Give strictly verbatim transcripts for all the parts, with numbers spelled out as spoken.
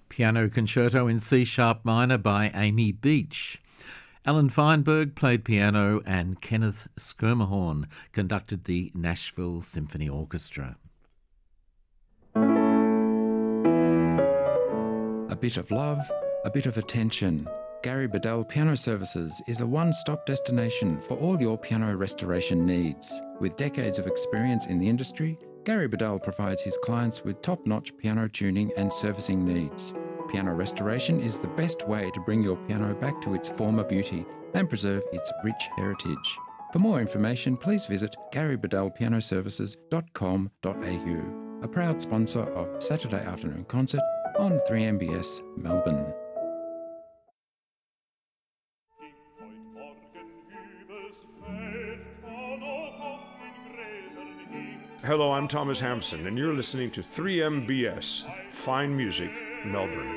Piano Concerto in C-sharp minor by Amy Beach. Alan Feinberg played piano and Kenneth Schermerhorn conducted the Nashville Symphony Orchestra. A bit of love, a bit of attention. Gary Bedell Piano Services is a one-stop destination for all your piano restoration needs. With decades of experience in the industry, Gary Bedell provides his clients with top-notch piano tuning and servicing needs. Piano restoration is the best way to bring your piano back to its former beauty and preserve its rich heritage. For more information, please visit gary bedell piano services dot com dot a u, a proud sponsor of Saturday Afternoon Concert on three M B S Melbourne. Hello, I'm Thomas Hampson, and you're listening to three M B S, Fine Music, Melbourne.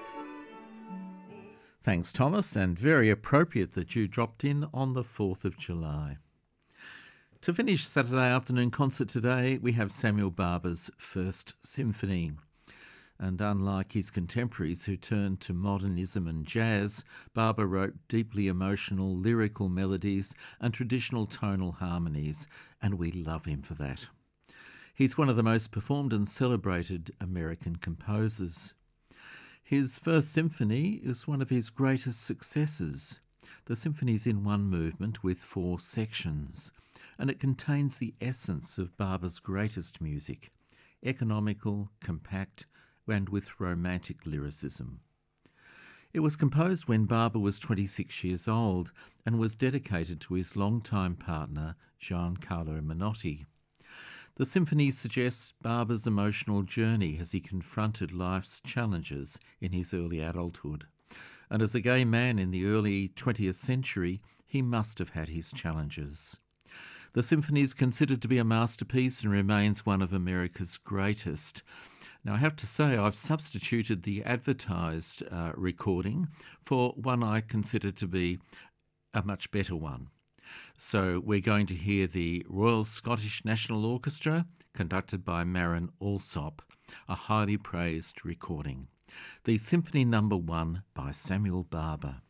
Thanks, Thomas, and very appropriate that you dropped in on the fourth of July. To finish Saturday Afternoon Concert today, we have Samuel Barber's First Symphony. And unlike his contemporaries who turned to modernism and jazz, Barber wrote deeply emotional lyrical melodies and traditional tonal harmonies, and we love him for that. He's one of the most performed and celebrated American composers. His First Symphony is one of his greatest successes. The symphony's in one movement with four sections, and it contains the essence of Barber's greatest music, economical, compact, and with romantic lyricism. It was composed when Barber was twenty-six years old and was dedicated to his longtime partner, Giancarlo Menotti. The symphony suggests Barber's emotional journey as he confronted life's challenges in his early adulthood. And as a gay man in the early twentieth century, he must have had his challenges. The symphony is considered to be a masterpiece and remains one of America's greatest. Now, I have to say I've substituted the advertised uh, recording for one I consider to be a much better one. So we're going to hear the Royal Scottish National Orchestra, conducted by Marin Alsop, a highly praised recording. The Symphony Number One by Samuel Barber.